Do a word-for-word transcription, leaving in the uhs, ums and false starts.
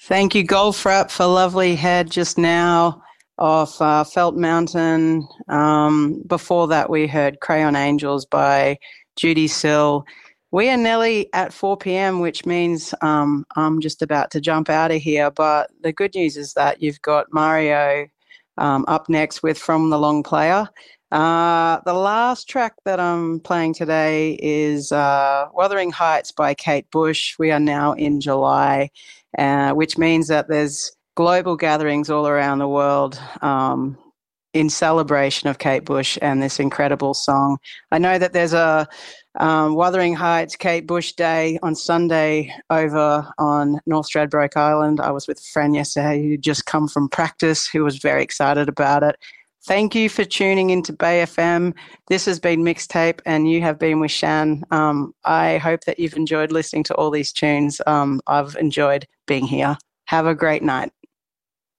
Thank you, Goldfrapp, for Lovely Head just now off uh, Felt Mountain. Um, before that, we heard Crayon Angels by Judy Sill. We are nearly at four p.m., which means um, I'm just about to jump out of here. But the good news is that you've got Mario um, up next with From the Long Player. Uh, the last track that I'm playing today is uh, Wuthering Heights by Kate Bush. We are now in July, uh, which means that there's global gatherings all around the world um, in celebration of Kate Bush and this incredible song. I know that there's a um, Wuthering Heights Kate Bush Day on Sunday over on North Stradbroke Island. I was with a friend yesterday who just come from practice, who was very excited about it. Thank you for tuning into Bay F M. This has been Mixtape, and you have been with Shan. Um, I hope that you've enjoyed listening to all these tunes. Um, I've enjoyed being here. Have a great night.